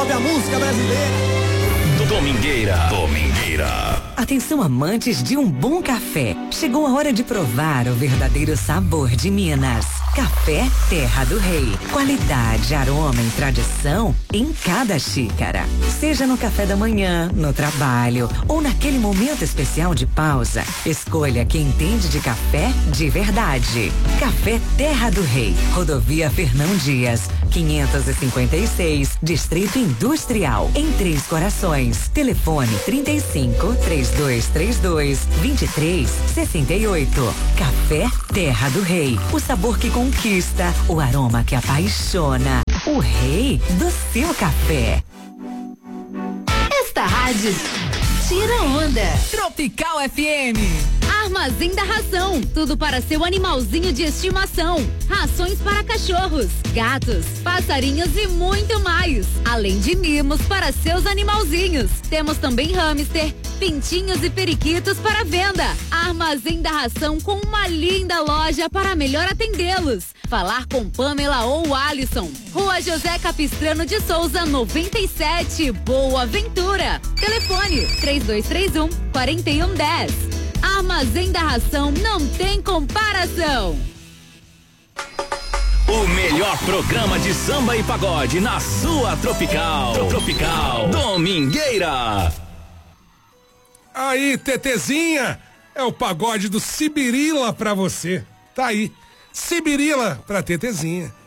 salve a música brasileira. Domingueira. Atenção, amantes de um bom café. Chegou a hora de provar o verdadeiro sabor de Minas. Café Terra do Rei. Qualidade, aroma e tradição em cada xícara. Seja no café da manhã, no trabalho ou naquele momento especial de pausa, escolha quem entende de café de verdade. Café Terra do Rei. Rodovia Fernão Dias, 556, Distrito Industrial, em Três Corações. Telefone 35-3232-2368. Café Terra do Rei. O sabor que conquista, o aroma que apaixona. O rei do seu café. Esta rádio tira onda. Tropical FM. Armazém da Ração, tudo para seu animalzinho de estimação. Rações para cachorros, gatos, passarinhos e muito mais. Além de mimos para seus animalzinhos. Temos também hamster, pintinhos e periquitos para venda. Armazém da Ração com uma linda loja para melhor atendê-los. Falar com Pamela ou Alisson. Rua José Capistrano de Souza, 97, Boa Ventura. Telefone 3231-4110. Armazém da Ração não tem comparação. O melhor programa de samba e pagode na sua Tropical. Domingueira. Aí, Tetezinha, é o pagode do Sibirila pra você. Tá aí, Sibirila pra Tetezinha.